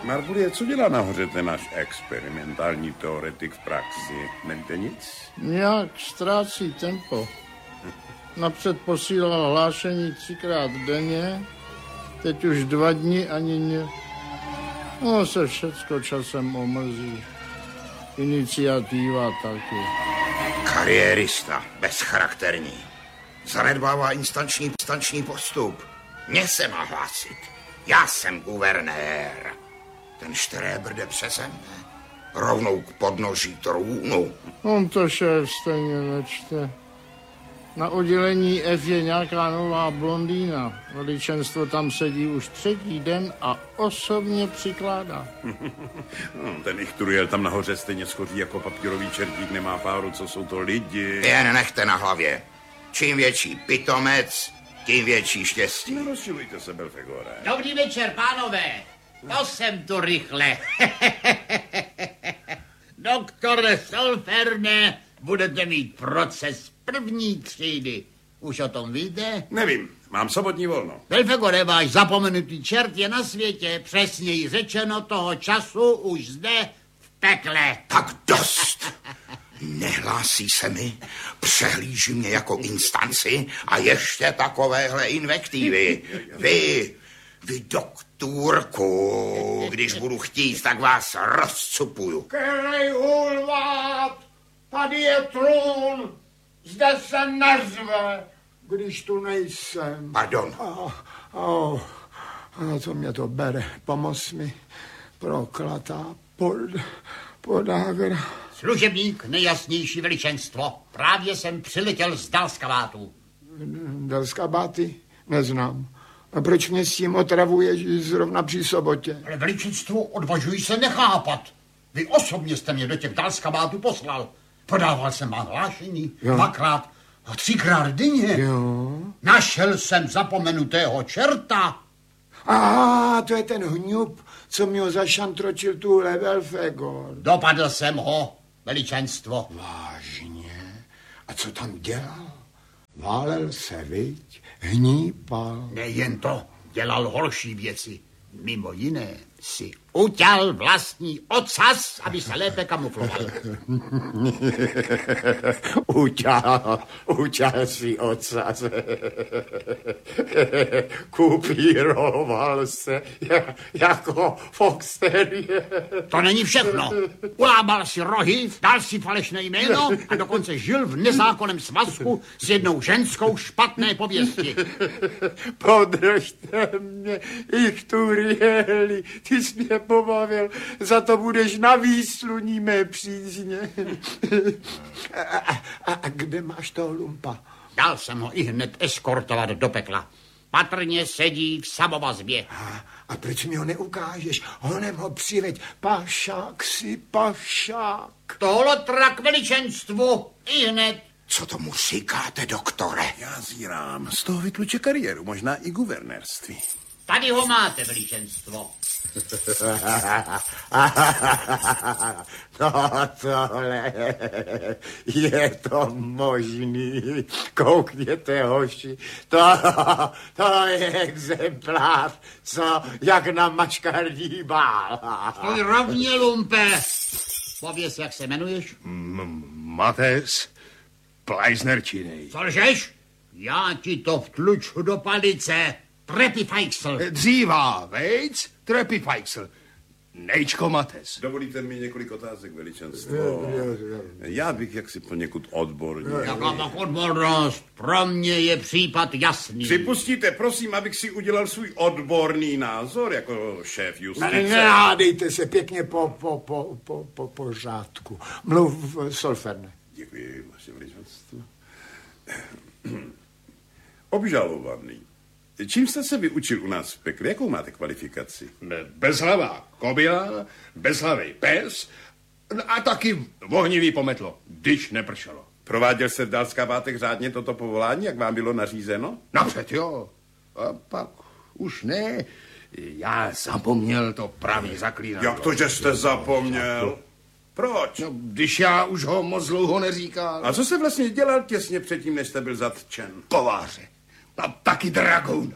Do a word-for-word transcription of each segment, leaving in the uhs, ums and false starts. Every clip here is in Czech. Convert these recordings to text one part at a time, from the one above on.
Marbulie, co dělá nahoře ten náš experimentální teoretik v praxi? Nevíte nic? Nějak ztrácí tempo. Napřed posílal hlášení třikrát denně, teď už dva dny ani ne. No se všecko časem omrzí. Iniciativa taky. Kariérista, bezcharakterní. Zanedbává instanční, instanční postup. Mně se má hlásit. Já jsem guvernér. Ten Štréber jde přeze mne. Rovnou k podnoží trůnu. On to šéf stejně nečte. Na oddělení F je nějaká nová blondýna. Veličenstvo tam sedí už třetí den a osobně přikládá. No, ten Ichturiel tam nahoře stejně schoří jako papírový čertík, nemá páru, co jsou to lidi. Jen nechte na hlavě. Čím větší pitomec, tím větší štěstí. Nerozčilujte se, Belfegore. Dobrý večer, pánové. To jsem tu rychle. Doktore Solferne, budete mít proces první třídy. Už o tom víte? Nevím, mám sobotní volno. Belfegore, váš zapomenutý čert je na světě, přesněji řečeno toho času už zde v pekle. Tak dost. Nehlásí se mi, přehlíží mě jako instanci a ještě takovéhle invektivy. Vy, vy doktorku, když budu chtít, tak vás rozcupuju. Kerej hulvát, tady je trůn, zde se nezve, když tu nejsem. Pardon. Oh, oh, a co mě to bere, pomoz mi, proklatá pod, podágra. Služebník, nejjasnější veličenstvo. Právě jsem přiletěl z Dalskabátu. Dalskabáty? Neznám. A proč mě s tím otravuješ zrovna při sobotě? Ale veličenstvo, odvažuji se nechápat. Vy osobně jste mě do těch Dalskabátů poslal. Podával jsem vám hlášení jo. dvakrát a třikrát denně. Jo. Našel jsem zapomenutého čerta. Aha, to je ten hňup, co mi ho zašantročil tuhle Belfegor. Dopadl jsem ho, veličenstvo. Vážně? A co tam dělal? Válel se, viď? Hnípal. Nejen to, dělal horší věci. Mimo jiné si utěl vlastní ocas, aby se lépe kamufloval. utěl, utěl si ocas. Kupíroval se jako Fox Terrier. To není všechno. Ulámal si rohy, dal si falešné jméno a dokonce žil v nezákonném svazku s jednou ženskou špatné pověsti. Podržte mě, Ichturieli, ty jsi mě pobavil, za to budeš na výsluní mé přízně. a, a, a kde máš toho lumpa? Dal jsem ho i hned eskortovat do pekla. Patrně sedí v samovazbě. A, a proč mi ho neukážeš? Honem ho přiveď. Pašák si, pašák. Tohle trak veličenstvu i hned. Co tomu říkáte, doktore? Já zírám, z toho vytluče kariéru, možná i guvernérství. Tady ho máte, veličenstvo. No tohle, je to možný. Koukněte, hoši, to, to je exemplář, co jak na mačkarní bál. Stoj rovně, lumpe. Pověz, jak se jmenuješ? Mates Pleisnerčinej. Co lžeš? Já ti to vtluču do palice. Trepifajksl. Dřívá, vejc, Trepifajksl. Nejčko Mates. Dovolíte mi několik otázek, veličenstvo? Já bych jaksi poněkud odborně. Jaká tak odbornost? Pro mě je případ jasný. Připustíte, prosím, abych si udělal svůj odborný názor jako šéf justice. Nehádejte se pěkně po, po, po, po, po pořádku. Mluv, Solferne. Děkuji, vaše veličenstvo. Obžalovaný. Čím jste se vyučil u nás v pekle? Jakou máte kvalifikaci? Bezhlavá kobila, bezhlavý pes a taky vohnivý pometlo, když nepršelo. Prováděl se v Dalskabátech řádně toto povolání, jak vám bylo nařízeno? Napřed jo, a pak už ne. Já zapomněl to pravý zaklínadlo. Jak to, že jste zapomněl? Proč? No, když já už ho moc dlouho neříkal. A co se vlastně dělal těsně předtím, než jste byl zatčen? Kováře. A taky dragouna.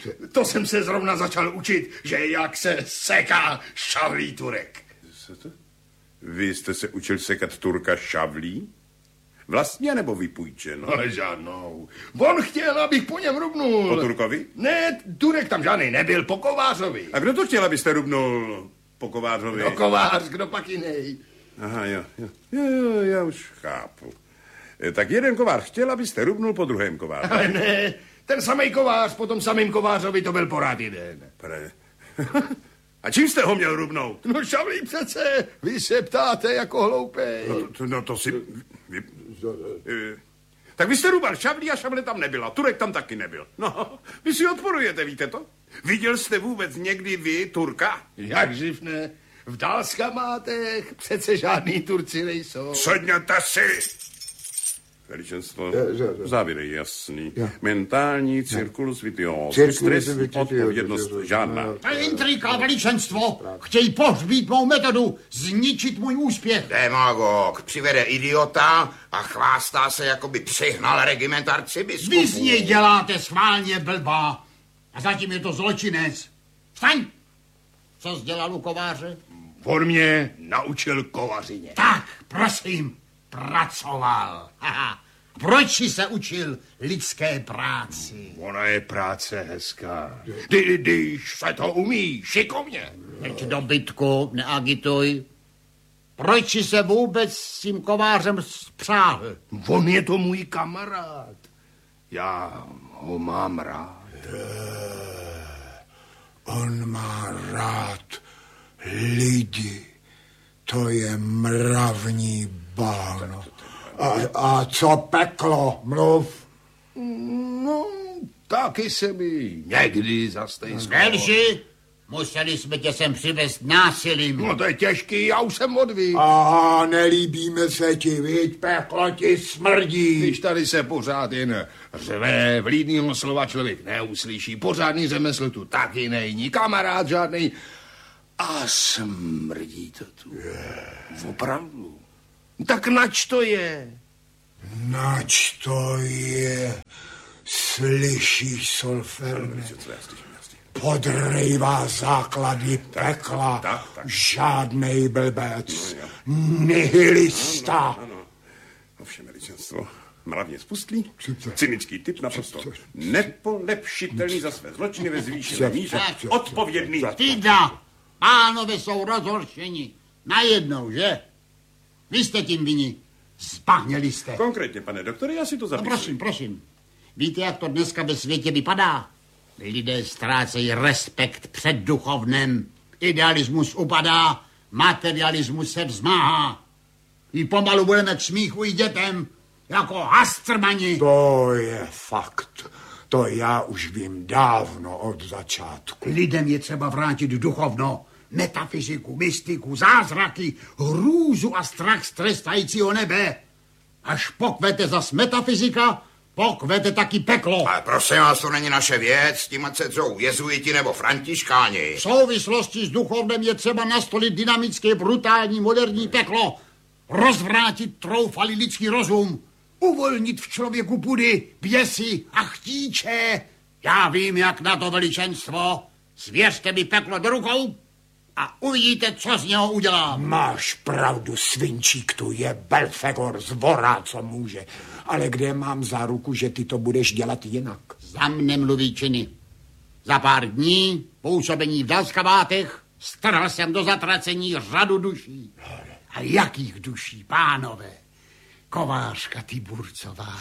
To jsem se zrovna začal učit, že jak se seká šavlí Turek. Co to? Vy jste se učil sekat Turka šavlí? Vlastně nebo vypůjčeno? Ale žádnou. On chtěl, abych po něm rubnul. Po Turkovi? Ne, Turek tam žádný nebyl, po Kovářovi. A kdo to chtěl, abyste rubnul po Kovářovi? Kdo Kovář, kdo pak jiný. Aha, jo, jo, jo, jo, já už chápu. E, tak jeden kovář chtěl, abyste rubnul po druhém kováři. Ale ne, ten samej Kovář, po tom samým Kovářovi to byl porád jeden. Pre... A čím jste ho měl rubnout? No šavlí přece, vy se ptáte jako hloupej. No to, no to si... Vy... E, tak vy jste rubal šavlí a šavle tam nebyla. Turek tam taky nebyl. No, vy si odporujete, víte to? Viděl jste vůbec někdy vy Turka? Jak živ ne? V Dalskamátech přece žádný Turci nejsou. Sedněte si! Veličenstvo, závěr je jasný. Mentální cirkulus vitios. Stresní odpovědnost žádná. To je intrika, veličenstvo. Chtějí pohřbít mou metodu, zničit můj úspěch. Demagog přivede idiota a chvástá se, jako by přihnal regiment arcibiskupů. Vy z něj děláte schválně blbá. A zatím je to zločinec. Vstaň! Co jsi dělal u kováře? On mě naučil kovařině. Tak, prosím, pracoval. Haha. Proč jsi se učil lidské práci? Ona je práce hezká. Kdy, když se to umí, šikovně. Teď do bytku neagituj. Proč jsi se vůbec s tím kovářem spřáhl? On je to můj kamarád. Já ho mám rád. On má rád lidi. To je mravní báno. A, a co peklo? Mluv. No, taky se mi někdy zastejskalo. Nelži, museli jsme tě sem přivést násilím. No to je těžký, já už jsem odvík. Aha, nelíbíme se ti, viď, peklo ti smrdí. Když tady se pořád jen řve, vlídnýho slova člověk neuslyší, pořádný řemesl tu taky není, kamarád žádnej. A smrdí to tu. Yeah. Opravdu. Tak nač to je? Nač to je? Slyšíš, Solferne? Podrývá základy pekla. tak, tak. Žádnej blbec. Nihilista. Ano, ovšem veličenstvo. Mravně spustlý, cynický typ, naprosto nepolepšitelný za své zločiny ve zvýšené míře, odpovědný za... Týda, pánové jsou rozhoršeni. Najednou, že? Vy jste tím vini. Zbahněli jste. Konkrétně, pane doktore, já si to No zapíšu. prosím, prosím. Víte, jak to dneska ve světě vypadá? Lidé ztrácejí respekt před duchovnem. Idealismus upadá, materialismus se vzmáhá. I pomalu budeme k smíchu i dětem, jako hastrmani. To je fakt. To já už vím dávno od začátku. Lidem je třeba vrátit duchovno, metafyziku, mystiku, zázraky, hrůzu a strach z trestajícího nebe. Až pokvete zas metafyzika, pokvete taky peklo. Ale prosím vás, to není naše věc, s tím ať se dřou jezuiti nebo františkáni. V souvislosti s duchovnem je třeba nastolit dynamické, brutální, moderní peklo. Rozvrátit troufalý lidský rozum. Uvolnit v člověku pudy, běsy a chtíče. Já vím, jak na to, veličenstvo. Svěřte mi peklo do rukou a uvidíte, co z něho udělám. Máš pravdu, svinčík tu je Belfegor z Vora, co může. Ale kde mám záruku, že ty to budeš dělat jinak? Za mne mluví činy. Za pár dní působení v Dalskavátech strhl jsem do zatracení řadu duší. A jakých duší, pánové? Kovářka Tiburcová,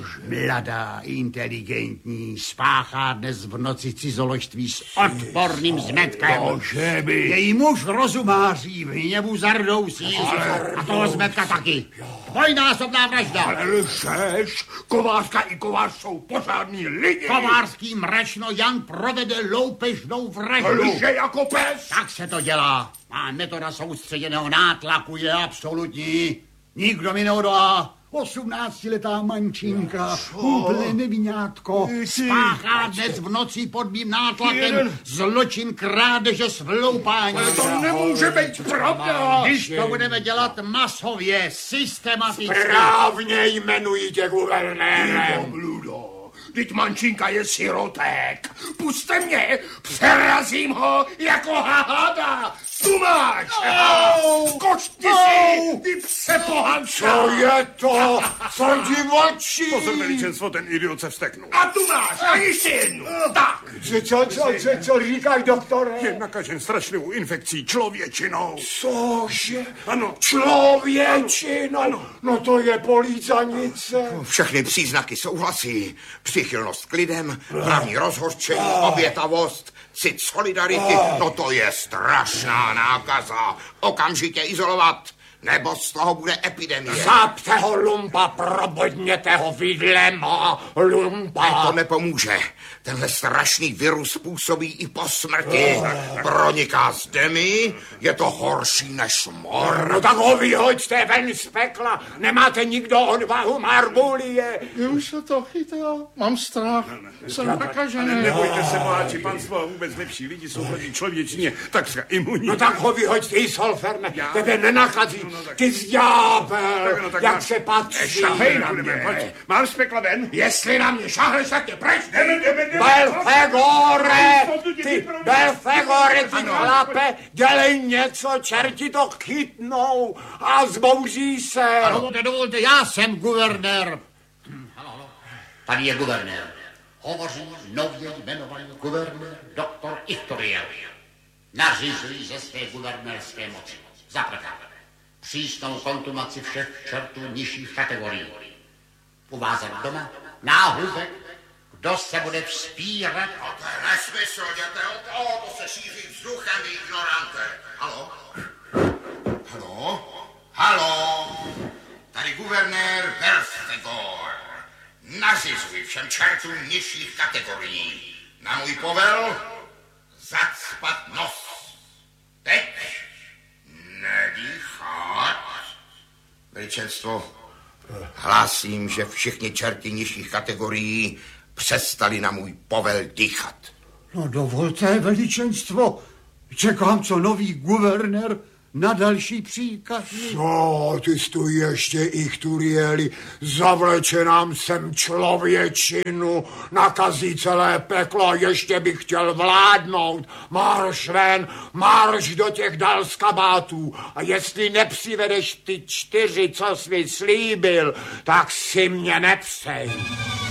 mladá, inteligentní, spáchá dnes v noci cizoložství s odporným zmetkem. Bože by. Její muž rozumáří, v hněvu zardousí a toho zmetka taky. Dvojnásobná vražda. Ale lžeš, kovářka i kovář jsou pořádní lidi. Kovářský mračno Jan provede loupežnou vraždu. Lže jako pes. Tak se to dělá. Má metoda soustředěného nátlaku je absolutní. Nikdo mi neodolá. Osmnáctiletá mančinka, úplné nevinátko, spáchá dnes v noci pod mým nátlakem zločin krádeže s vloupáním. Ale to nemůže být pravda. Když to budeme dělat masově, systematicky. Správně jmenuji tě guvernérem. Bludo, Vždyť mančinka je sirotek. Puste mě, přerazím ho jako hada. Tu máš! Košti si, ty pse pohanka! Co je to? Co divočí? Pozor, veličenstvo, ten idiot se vzteknul. A tu máš, a ještě jednu. Tak. Co, co, co, co, co říkají, doktore? Je nakažen strašlivou infekcí člověčinou. Cože? Ano. Člověčinou? Ano. No to je polícanice. Všechny příznaky souhlasí. Přichylnost k lidem, hlavní rozhořčení, obětavost, cit solidarity. No to je strašná nákaza. Okamžitě izolovat, nebo z toho bude epidemie. Zápte ho, lumpa, probodněte ho vidlema, lumpa. To nepomůže. Tenhle strašný virus působí i po smrti. Proniká z demi, je to horší než mor. No tak ho vyhoďte ven z pekla. Nemáte nikdo odvahu, Marbulie. Už se to chytá. Mám strach. Jsem Ale nakažený. nebojte se, boháči, panstvo a vůbec lepší lidi jsou proti člověčině takřka imunní. No tak ho vyhoďte i Solferne. Já? Tebe nenakazí. No, no, tak- Ty zďábel. Tak, no, tak Jak má- se patří. Šahej na Budeme, mě. pojď. Máš z pekla ven? Jestli na mě šahneš, tak tě preč. Jdeme, jdeme, jdeme. Belfegore, Ty ty pro- Belfegore, ty chlape, dělej něco, čerti to chytnou a zbouří se. Dovolte, dovolte, já jsem guvernér. Hm, halo, halo. Tady je guvernér. Hovoří nově jmenovaný guvernér doktor Ichtoriel. Nařizují ze své guvernérské moci. Za prvé, přísnou kontumaci všech čertů nižších kategorií. Uvázat doma, náhuzek, kdo se bude vzpírat. No to je nesmysl, jděte od toho, to se šíří vzduchem, vy ignorante. Halo? Halo? Halo? Tady guvernér Belfegor. Nařizuji všem čertům nižších kategorií. Na můj povel zacpat nos. Teď nedýchat. Veličenstvo, hlásím, že všichni čerti nižších kategorií přestali na můj povel dýchat. No dovolte, veličenstvo, čekám, co nový guvernér na další příkaz. No, ty jsi tu ještě Ichturieli, zavleče nám sem člověčinu, nakazí celé peklo a ještě bych chtěl vládnout. Marš ven, marš do těch dalskabátů a jestli nepřivedeš ty čtyři, co jsi slíbil, tak si mě nepsej.